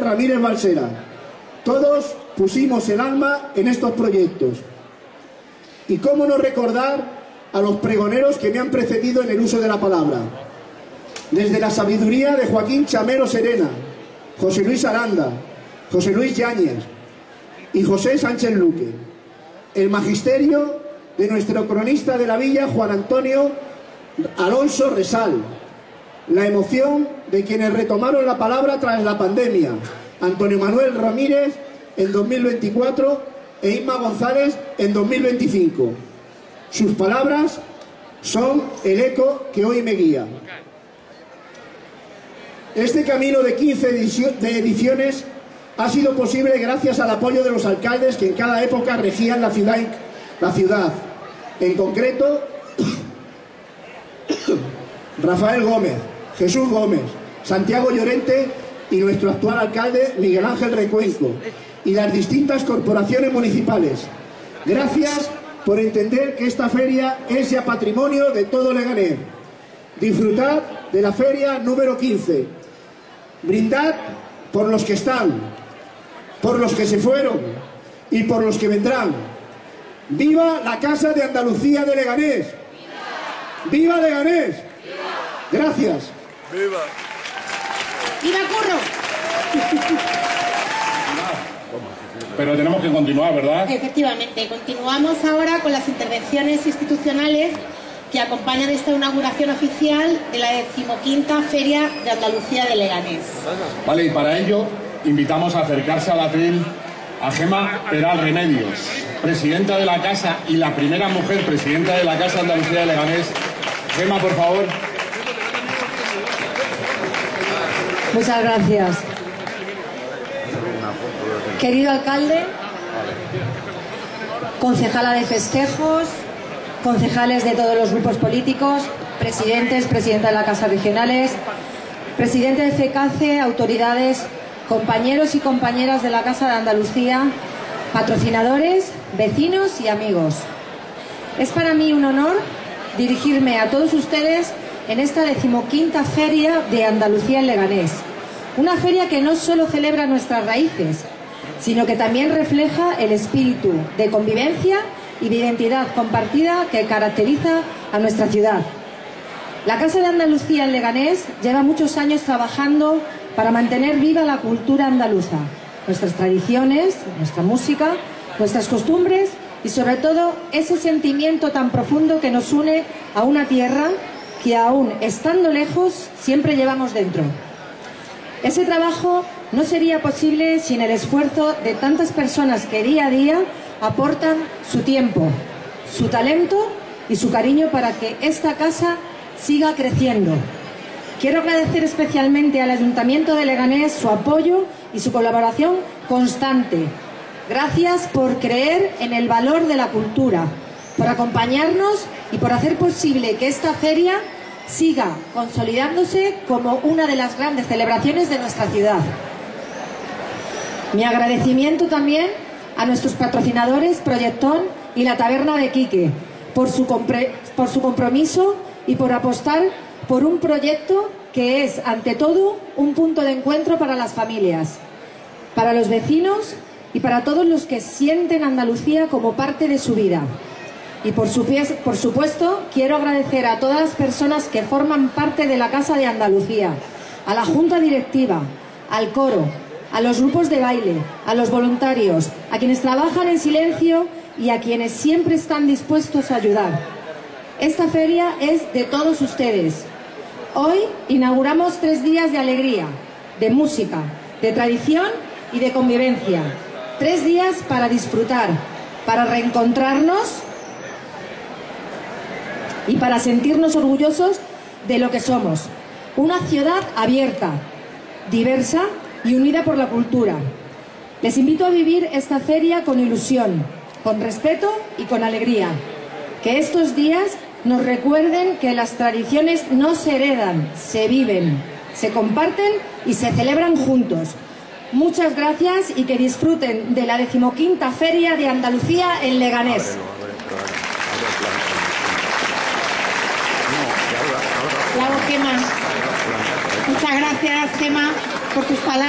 Ramírez Balsera. Todos pusimos el alma en estos proyectos. Y cómo no recordar a los pregoneros que me han precedido en el uso de la palabra. Desde la sabiduría de Joaquín Chamero Serena, José Luis Aranda, José Luis Yáñez y José Sánchez Luque. El magisterio de nuestro cronista de la villa, Juan Antonio Alonso Resal. La emoción de quienes retomaron la palabra tras la pandemia, Antonio Manuel Ramírez en 2024 e Inma González en 2025. Sus palabras son el eco que hoy me guía. Este camino de 15 ediciones ha sido posible gracias al apoyo de los alcaldes que en cada época regían la ciudad. En concreto, Rafael Gómez, Jesús Gómez, Santiago Llorente y nuestro actual alcalde Miguel Ángel Recuenco y las distintas corporaciones municipales. Gracias por entender que esta feria es ya patrimonio de todo Leganés. Disfrutad de la feria número 15. Brindad por los que están, por los que se fueron y por los que vendrán. ¡Viva la Casa de Andalucía de Leganés! ¡Viva Leganés! Gracias. ¡Viva! ¡Viva Curro! Pero tenemos que continuar, ¿verdad? Efectivamente, continuamos ahora con las intervenciones institucionales que acompañan esta inauguración oficial de la 15ª Feria de Andalucía de Leganés. Vale, y para ello invitamos a acercarse al atril a Gema Peral Remedios, presidenta de la Casa y la primera mujer presidenta de la Casa de Andalucía de Leganés. Gema, por favor. Muchas gracias. Querido alcalde, concejala de festejos, concejales de todos los grupos políticos, presidentes, presidenta de la Casa regionales, presidente de FECACE, autoridades, compañeros y compañeras de la Casa de Andalucía, patrocinadores, vecinos y amigos. Es para mí un honor dirigirme a todos ustedes en esta 15ª Feria de Andalucía en Leganés. Una feria que no solo celebra nuestras raíces, sino que también refleja el espíritu de convivencia y de identidad compartida que caracteriza a nuestra ciudad. La Casa de Andalucía en Leganés lleva muchos años trabajando para mantener viva la cultura andaluza, nuestras tradiciones, nuestra música, nuestras costumbres y sobre todo ese sentimiento tan profundo que nos une a una tierra que aún estando lejos siempre llevamos dentro. Ese trabajo no sería posible sin el esfuerzo de tantas personas que día a día aportan su tiempo, su talento y su cariño para que esta casa siga creciendo. Quiero agradecer especialmente al Ayuntamiento de Leganés su apoyo y su colaboración constante. Gracias por creer en el valor de la cultura, por acompañarnos y por hacer posible que esta feria siga consolidándose como una de las grandes celebraciones de nuestra ciudad. Mi agradecimiento también a nuestros patrocinadores Proyectón y la Taberna de Quique por su compromiso y por apostar por un proyecto que es, ante todo, un punto de encuentro para las familias, para los vecinos y para todos los que sienten Andalucía como parte de su vida. Y por supuesto, quiero agradecer a todas las personas que forman parte de la Casa de Andalucía, a la Junta Directiva, al coro, a los grupos de baile, a los voluntarios, a quienes trabajan en silencio y a quienes siempre están dispuestos a ayudar. Esta feria es de todos ustedes. Hoy inauguramos 3 días de alegría, de música, de tradición y de convivencia. 3 días para disfrutar, para reencontrarnos y para sentirnos orgullosos de lo que somos. Una ciudad abierta, diversa y unida por la cultura. Les invito a vivir esta feria con ilusión, con respeto y con alegría. Que estos días nos recuerden que las tradiciones no se heredan, se viven, se comparten y se celebran juntos. Muchas gracias y que disfruten de la 15ª Feria de Andalucía en Leganés. Bravo, Gema. Muchas gracias, Gema, por tus palabras.